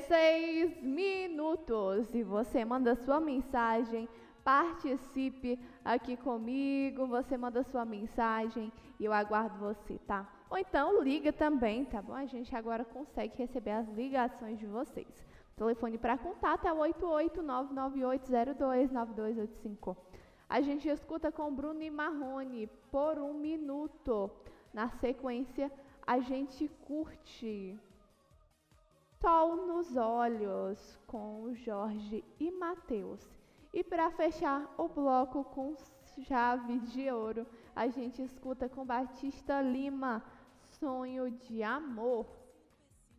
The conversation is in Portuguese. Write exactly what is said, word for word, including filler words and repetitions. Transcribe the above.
dezesseis minutos e você manda sua mensagem, participe aqui comigo, você manda sua mensagem e eu aguardo você, tá? Ou então liga também, tá bom? A gente agora consegue receber as ligações de vocês. O telefone para contato é o oito oito nove nove oito zero dois nove dois oito cinco. A gente escuta com Bruno e Marrone por um minuto. Na sequência, a gente curte Sol nos Olhos com Jorge e Matheus. E para fechar o bloco com chave de ouro, a gente escuta com Batista Lima, Sonho de Amor.